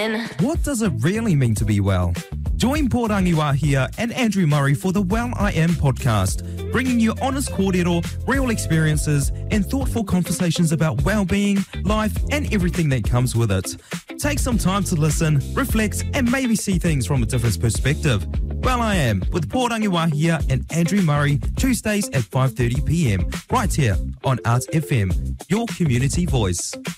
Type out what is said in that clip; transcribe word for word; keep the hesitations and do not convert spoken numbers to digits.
in. What does it really mean to be well? Join Paul Rangiwahia and Andrew Murray for the Well I Am podcast, bringing you honest kōrero, real experiences, and thoughtful conversations about well-being, life, and everything that comes with it. Take some time to listen, reflect, and maybe see things from a different perspective. Well I Am with Paul Rangiwahia and Andrew Murray, Tuesdays at five thirty p m, right here on Arts F M, your community voice.